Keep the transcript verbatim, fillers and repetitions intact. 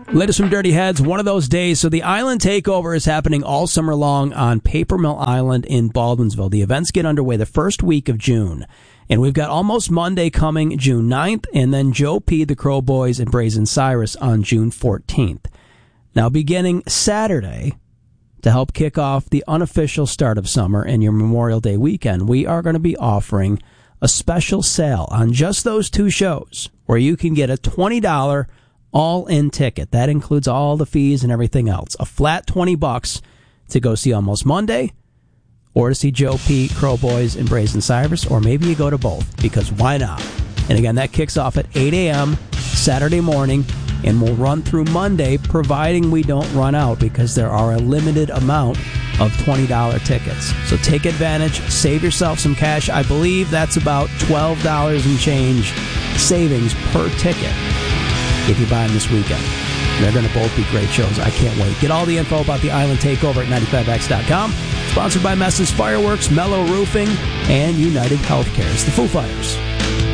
Latest from Dirty Heads, one of those days. So the Island Takeover is happening all summer long on Paper Mill Island in Baldwinsville. The events get underway the first week of June. And we've got Almost Monday coming June ninth, and then Joe P., the Crow Boys, and Brazen Cyrus on June fourteenth. Now, beginning Saturday, to help kick off the unofficial start of summer and your Memorial Day weekend, we are going to be offering a special sale on just those two shows, where you can get a twenty dollars all-in ticket. That includes all the fees and everything else. A flat twenty bucks to go see Almost Monday, or to see Joe P., Crow Boys, and Brazen Cyrus, or maybe you go to both, because why not? And again, that kicks off at eight a.m. Saturday morning, and we'll run through Monday, providing we don't run out, because there are a limited amount of twenty dollars tickets. So take advantage, save yourself some cash. I believe that's about twelve dollars and change savings per ticket if you buy them this weekend. They're going to both be great shows. I can't wait. Get all the info about the Island Takeover at ninety-five X dot com. Sponsored by Mess's Fireworks, Mellow Roofing, and United Healthcare. It's the Foo Fighters.